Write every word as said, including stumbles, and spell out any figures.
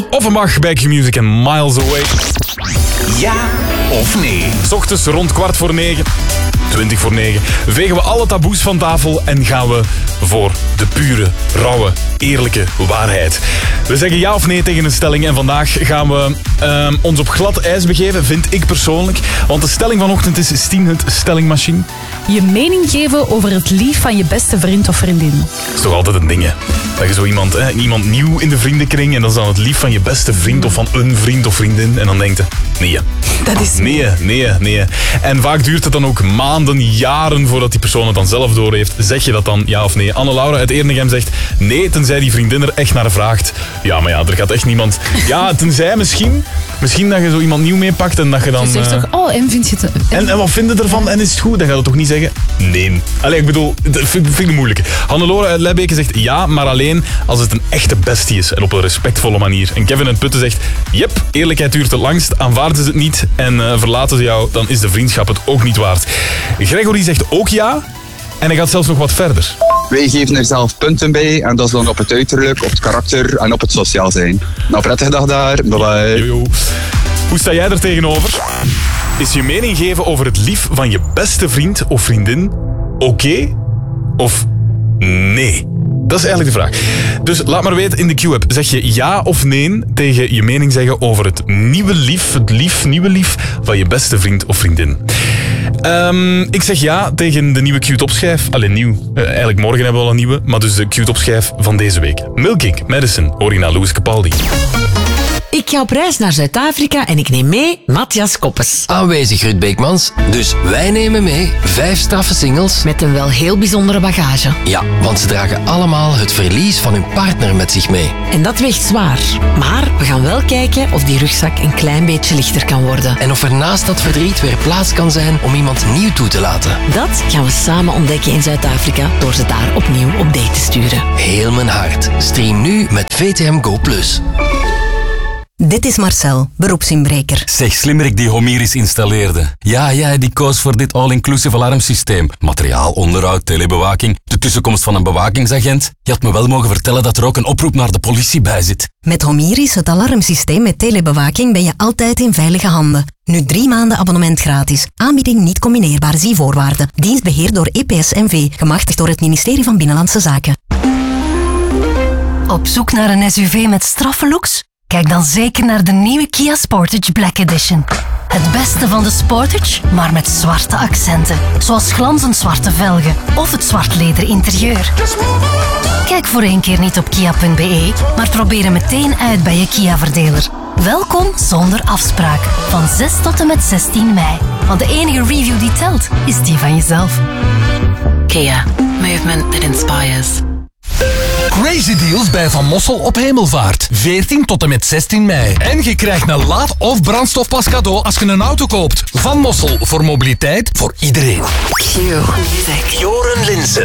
nee? Offenbach bij Q-Music en Miles Away. Ja of nee? 's Ochtends rond kwart voor negen, twintig voor negen, vegen we alle taboes van tafel en gaan we voor de pure, rauwe, eerlijke waarheid. We zeggen ja of nee tegen een stelling en vandaag gaan we um, ons op glad ijs begeven, vind ik persoonlijk. Want de stelling vanochtend is Steamhut stellingmachine. Je mening geven over het lief van je beste vriend of vriendin. Dat is toch altijd een ding, hè? Dat je zo iemand, hè, iemand nieuw in de vriendenkring en dat is dan het lief van je beste vriend of van een vriend of vriendin. En dan denkt je, nee. Dat is Nee, nee, nee. En vaak duurt het dan ook maanden, jaren voordat die persoon het dan zelf door heeft. Zeg je dat dan ja of nee? Anne-Laura uit Ernegem zegt nee, tenzij die vriendin er echt naar vraagt. Ja, maar ja, er gaat echt niemand... Ja, tenzij misschien... Misschien dat je zo iemand nieuw meepakt en dat je dan... Je zegt uh... toch, oh, en vind je het... En, en wat vind je ervan? En is het goed? Dan gaat het toch niet zeggen nee. Allee, ik bedoel, dat vind, vind ik een moeilijke. Hannelore uit Lebbeke zegt ja, maar alleen als het een echte bestie is en op een respectvolle manier. En Kevin uit Putten zegt, jep, eerlijkheid duurt het langst, aanvaarden ze het niet en uh, verlaten ze jou, dan is de vriendschap het ook niet waard. Gregory zegt ook ja en hij gaat zelfs nog wat verder. Wij geven er zelf punten bij en dat is dan op het uiterlijk, op het karakter en op het sociaal zijn. Nou, prettige dag daar. Bye bye. Jojo. Hoe sta jij er tegenover? Is je mening geven over het lief van je beste vriend of vriendin oké okay? Of nee? Dat is eigenlijk de vraag. Dus laat maar weten in de Q-app. Zeg je ja of nee tegen je mening zeggen over het nieuwe lief, het lief, nieuwe lief van je beste vriend of vriendin? Um, ik zeg ja tegen de nieuwe Q-topschijf. Alleen nieuw. Uh, eigenlijk morgen hebben we al een nieuwe. Maar dus de Q-topschijf van deze week. Milking, Madison, original Louis Capaldi. Ik ga op reis naar Zuid-Afrika en ik neem mee Matthias Koppes. Aanwezig Ruud Beekmans. Dus wij nemen mee vijf straffe singles. Met een wel heel bijzondere bagage. Ja, want ze dragen allemaal het verlies van hun partner met zich mee. En dat weegt zwaar. Maar we gaan wel kijken of die rugzak een klein beetje lichter kan worden. En of er naast dat verdriet weer plaats kan zijn om iemand nieuw toe te laten. Dat gaan we samen ontdekken in Zuid-Afrika door ze daar opnieuw op date te sturen. Heel mijn hart. Stream nu met V T M Go plus. Dit is Marcel, beroepsinbreker. Zeg, slimmerik die Homiris installeerde. Ja, ja, die koos voor dit all-inclusive alarmsysteem. Materiaal, onderhoud, telebewaking, de tussenkomst van een bewakingsagent. Je had me wel mogen vertellen dat er ook een oproep naar de politie bij zit. Met Homiris, het alarmsysteem met telebewaking, ben je altijd in veilige handen. Nu drie maanden abonnement gratis. Aanbieding niet combineerbaar, zie voorwaarden. Dienst beheerd door E P S N V, gemachtigd door het ministerie van Binnenlandse Zaken. Op zoek naar een S U V met straffe looks? Kijk dan zeker naar de nieuwe Kia Sportage Black Edition. Het beste van de Sportage, maar met zwarte accenten. Zoals glanzend zwarte velgen of het zwart leder interieur. Kijk voor één keer niet op kia punt b e, maar probeer hem meteen uit bij je Kia-verdeler. Welkom zonder afspraak. Van zes tot en met zestien mei. Want de enige review die telt, is die van jezelf. Kia. Movement that inspires. Crazy deals bij Van Mossel op Hemelvaart. veertien tot en met zestien mei. En je krijgt een laad- of brandstofpas cadeau als je een auto koopt. Van Mossel, voor mobiliteit voor iedereen. Q Music. Joren Linsen.